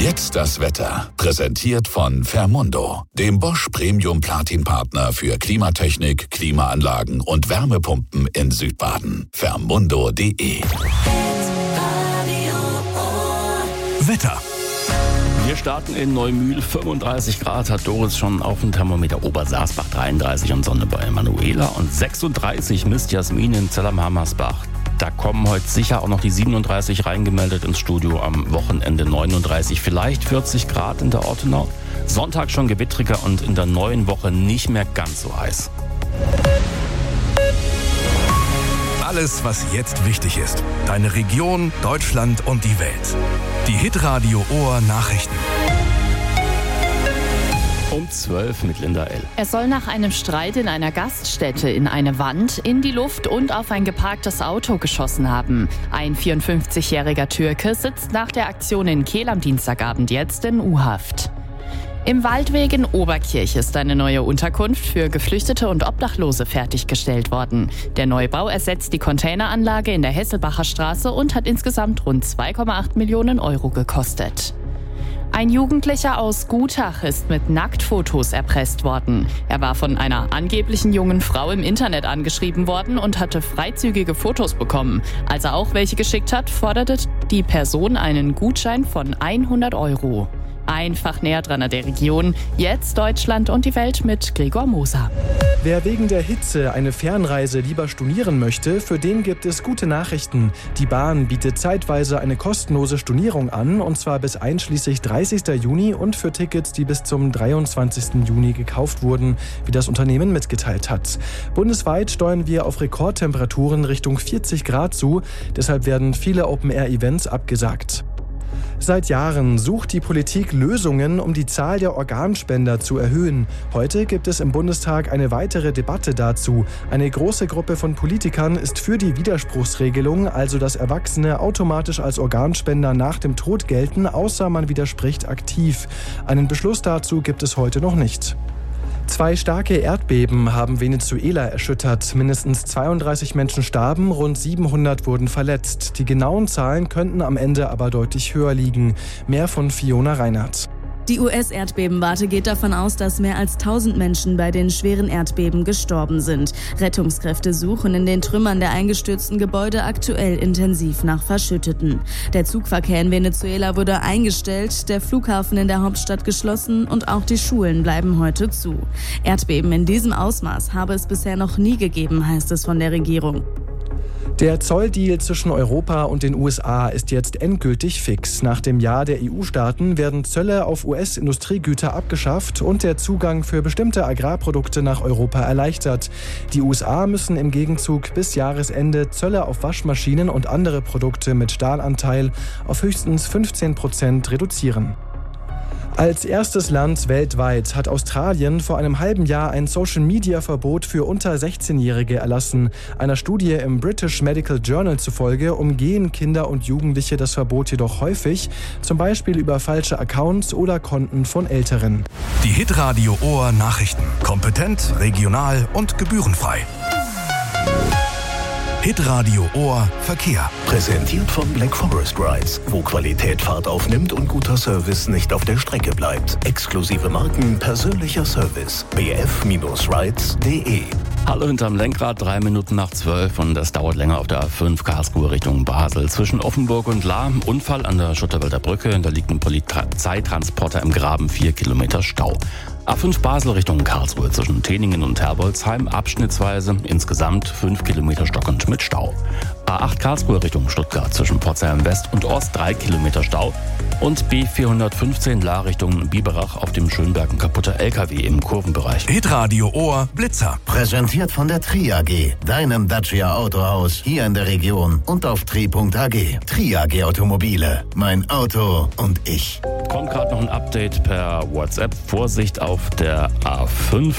Jetzt das Wetter. Präsentiert von Fermundo, dem Bosch Premium Platin Partner für Klimatechnik, Klimaanlagen und Wärmepumpen in Südbaden. Fermundo.de. Wetter. Wir starten in Neumühl, 35 Grad hat Doris schon auf dem Thermometer. Obersaasbach 33 und Sonne bei Manuela und 36 misst Jasmin in Zell-am-Hammersbach. Da kommen heute sicher auch noch die 37 reingemeldet ins Studio, am Wochenende 39, vielleicht 40 Grad in der Ortenau. Sonntag schon gewittriger und in der neuen Woche nicht mehr ganz so heiß. Alles, was jetzt wichtig ist. Deine Region, Deutschland und die Welt. Die Hitradio Ohr Nachrichten. Um 12 mit Linda L. Es soll nach einem Streit in einer Gaststätte in eine Wand, in die Luft und auf ein geparktes Auto geschossen haben. Ein 54-jähriger Türke sitzt nach der Aktion in Kehl am Dienstagabend jetzt in U-Haft. Im Waldweg in Oberkirch ist eine neue Unterkunft für Geflüchtete und Obdachlose fertiggestellt worden. Der Neubau ersetzt die Containeranlage in der Hesselbacher Straße und hat insgesamt rund 2,8 Millionen Euro gekostet. Ein Jugendlicher aus Gutach ist mit Nacktfotos erpresst worden. Er war von einer angeblichen jungen Frau im Internet angeschrieben worden und hatte freizügige Fotos bekommen. Als er auch welche geschickt hat, forderte die Person einen Gutschein von 100 Euro. Einfach näher dran an der Region. Jetzt Deutschland und die Welt mit Gregor Moser. Wer wegen der Hitze eine Fernreise lieber stornieren möchte, für den gibt es gute Nachrichten. Die Bahn bietet zeitweise eine kostenlose Stornierung an, und zwar bis einschließlich 30. Juni und für Tickets, die bis zum 23. Juni gekauft wurden, wie das Unternehmen mitgeteilt hat. Bundesweit steuern wir auf Rekordtemperaturen Richtung 40 Grad zu, deshalb werden viele Open-Air-Events abgesagt. Seit Jahren sucht die Politik Lösungen, um die Zahl der Organspender zu erhöhen. Heute gibt es im Bundestag eine weitere Debatte dazu. Eine große Gruppe von Politikern ist für die Widerspruchsregelung, also dass Erwachsene automatisch als Organspender nach dem Tod gelten, außer man widerspricht aktiv. Einen Beschluss dazu gibt es heute noch nicht. 2 starke Erdbeben haben Venezuela erschüttert. Mindestens 32 Menschen starben, rund 700 wurden verletzt. Die genauen Zahlen könnten am Ende aber deutlich höher liegen. Mehr von Fiona Reinhardt. Die US-Erdbebenwarte geht davon aus, dass mehr als 1000 Menschen bei den schweren Erdbeben gestorben sind. Rettungskräfte suchen in den Trümmern der eingestürzten Gebäude aktuell intensiv nach Verschütteten. Der Zugverkehr in Venezuela wurde eingestellt, der Flughafen in der Hauptstadt geschlossen und auch die Schulen bleiben heute zu. Erdbeben in diesem Ausmaß habe es bisher noch nie gegeben, heißt es von der Regierung. Der Zolldeal zwischen Europa und den USA ist jetzt endgültig fix. Nach dem Ja der EU-Staaten werden Zölle auf US-Industriegüter abgeschafft und der Zugang für bestimmte Agrarprodukte nach Europa erleichtert. Die USA müssen im Gegenzug bis Jahresende Zölle auf Waschmaschinen und andere Produkte mit Stahlanteil auf höchstens 15% reduzieren. Als erstes Land weltweit hat Australien vor einem halben Jahr ein Social-Media-Verbot für unter 16-Jährige erlassen. Einer Studie im British Medical Journal zufolge umgehen Kinder und Jugendliche das Verbot jedoch häufig, zum Beispiel über falsche Accounts oder Konten von Älteren. Die Hitradio Ohr Nachrichten. Kompetent, regional und gebührenfrei. Hitradio Ohr Verkehr. Präsentiert von Black Forest Rides, wo Qualität Fahrt aufnimmt und guter Service nicht auf der Strecke bleibt. Exklusive Marken, persönlicher Service. bf-rides.de. Hallo hinterm Lenkrad, 3 Minuten nach 12 und es dauert länger auf der A5 Karlsruhe Richtung Basel. Zwischen Offenburg und Lahr, Unfall an der Schutterwälder Brücke, da liegt ein Polizeitransporter im Graben, 4 Kilometer Stau. A5 Basel Richtung Karlsruhe zwischen Teningen und Herbolzheim abschnittsweise, insgesamt 5 Kilometer stockend mit Stau. A8 Karlsruhe Richtung Stuttgart zwischen Pforzheim West und Ost 3 Kilometer Stau und B415 Lahr Richtung Biberach auf dem Schönberg ein kaputter LKW im Kurvenbereich. Hitradio Ohr Blitzer. Präsentiert von der Tri AG, deinem Dacia Autohaus hier in der Region und auf tri.ag. Tri AG Automobile, mein Auto und ich. Kommt gerade noch ein Update per WhatsApp. Vorsicht auf der A5.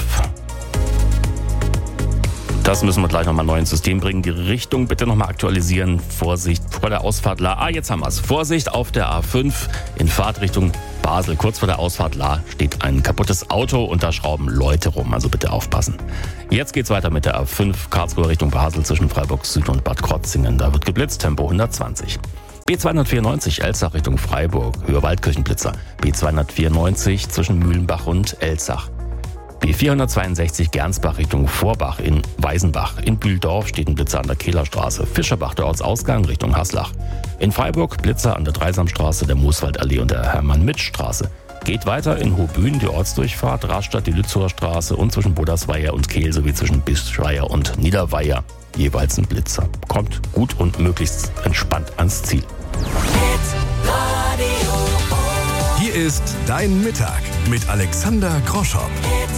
Das müssen wir gleich nochmal neu ins System bringen. Die Richtung bitte nochmal aktualisieren. Vorsicht vor der Ausfahrt Lahr. Jetzt haben wir es. Vorsicht auf der A5 in Fahrtrichtung Basel. Kurz vor der Ausfahrt Lahr steht ein kaputtes Auto und da schrauben Leute rum. Also bitte aufpassen. Jetzt geht's weiter mit der A5 Karlsruhe Richtung Basel zwischen Freiburg Süd und Bad Krotzingen. Da wird geblitzt, Tempo 120. B294 Elzach Richtung Freiburg, Höhe Waldkirchenblitzer. B294 zwischen Mühlenbach und Elzach. B462 Gernsbach Richtung Vorbach in Weißenbach. In Bühldorf steht ein Blitzer an der Kehlerstraße. Fischerbach der Ortsausgang Richtung Haslach. In Freiburg Blitzer an der Dreisamstraße, der Mooswaldallee und der Hermann-Mitsch-Straße. Geht weiter in Hohbühn die Ortsdurchfahrt, Rastatt die Lützower Straße und zwischen Bodersweier und Kehl sowie zwischen Bischweier und Niederweier jeweils ein Blitzer. Kommt gut und möglichst entspannt ans Ziel. Hier ist Dein Mittag mit Alexander Groschow.